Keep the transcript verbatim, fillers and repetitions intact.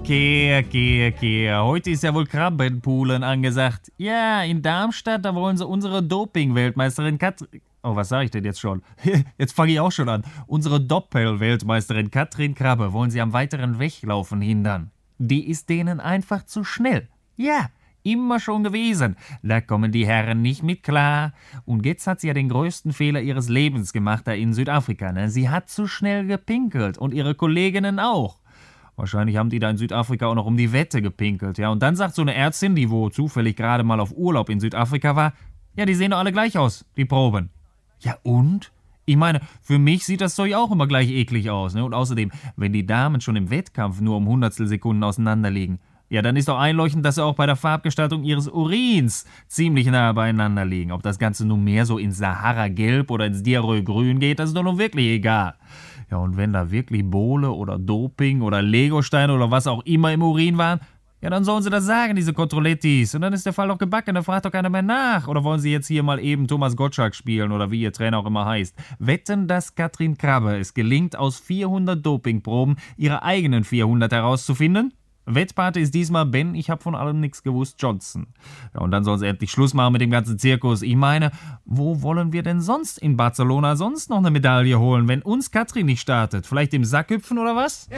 Okay, okay, okay. Heute ist ja wohl Krabbenpoolen angesagt. Ja, in Darmstadt, da wollen sie unsere Doping-Weltmeisterin Katrin... Oh, was sag ich denn jetzt schon? Jetzt fange ich auch schon an. Unsere Doppel-Weltmeisterin Katrin Krabbe wollen sie am weiteren Weglaufen hindern. Die ist denen einfach zu schnell. Ja, immer schon gewesen. Da kommen die Herren nicht mit klar. Und jetzt hat sie ja den größten Fehler ihres Lebens gemacht da in Südafrika. Ne? Sie hat zu schnell gepinkelt und ihre Kolleginnen auch. Wahrscheinlich haben die da in Südafrika auch noch um die Wette gepinkelt. Ja, und dann sagt so eine Ärztin, die wo zufällig gerade mal auf Urlaub in Südafrika war, ja, die sehen doch alle gleich aus, die Proben. Ja und? Ich meine, für mich sieht das Zeug auch immer gleich eklig aus. Ne? Und außerdem, wenn die Damen schon im Wettkampf nur um Hundertstelsekunden auseinander liegen, ja, dann ist doch einleuchtend, dass sie auch bei der Farbgestaltung ihres Urins ziemlich nah beieinander liegen. Ob das Ganze nun mehr so ins Sahara-Gelb oder ins Diarrhoe-Grün geht, das ist doch nun wirklich egal. Ja, und wenn da wirklich Bohle oder Doping oder Legosteine oder was auch immer im Urin waren, ja, dann sollen sie das sagen, diese Controlettis. Und dann ist der Fall doch gebacken, da fragt doch keiner mehr nach. Oder wollen sie jetzt hier mal eben Thomas Gottschalk spielen oder wie ihr Trainer auch immer heißt? Wetten, dass Katrin Krabbe es gelingt, aus vierhundert Dopingproben ihre eigenen vierhundert herauszufinden? Wettpate ist diesmal Ben, ich hab von allem nichts gewusst, Johnson. Ja, und dann soll sie endlich Schluss machen mit dem ganzen Zirkus. Ich meine, wo wollen wir denn sonst in Barcelona sonst noch eine Medaille holen, wenn uns Katrin nicht startet? Vielleicht im Sackhüpfen oder was?